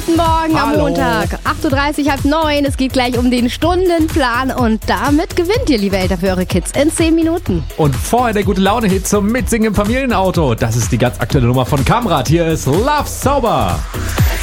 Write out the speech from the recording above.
Guten Morgen am Montag, 8.30 Uhr, halb 9. Es geht gleich um den Stundenplan und damit gewinnt ihr, liebe Eltern, für eure Kids in 10 Minuten. Und vorher der Gute-Laune-Hit zum Mitsingen im Familienauto. Das ist die ganz aktuelle Nummer von Kamrat. Hier ist Love Sauber.